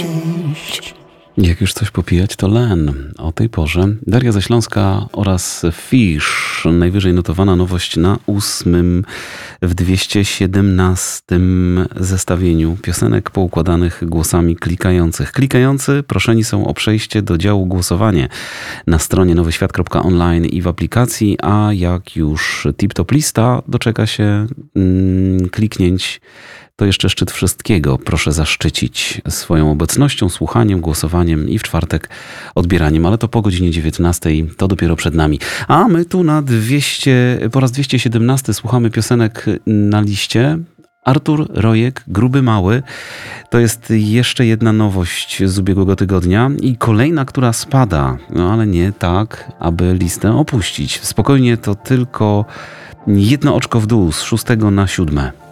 Jak już coś popijać, to Len. O tej porze Daria ze Śląska oraz Fish. Najwyżej notowana nowość na 8. w 217 zestawieniu piosenek poukładanych głosami klikających. Klikający proszeni są o przejście do działu głosowanie na stronie nowyświat.online i w aplikacji, a jak już tip-top lista doczeka się kliknięć, to jeszcze szczyt wszystkiego. Proszę zaszczycić swoją obecnością, słuchaniem, głosowaniem i w czwartek odbieraniem, ale to po godzinie 19, to dopiero przed nami. A my tu po raz 217 słuchamy piosenek na liście. Artur Rojek, Gruby Mały. To jest jeszcze jedna nowość z ubiegłego tygodnia i kolejna, która spada, no ale nie tak, aby listę opuścić. Spokojnie, to tylko jedno oczko w dół z 6 na 7.